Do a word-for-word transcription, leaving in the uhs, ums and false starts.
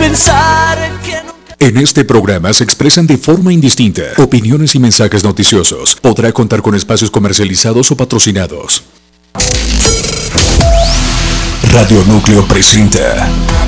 pensar que nunca... En este programa se expresan de forma indistinta opiniones y mensajes noticiosos. Podrá contar con espacios comercializados o patrocinados. Radio Núcleo presenta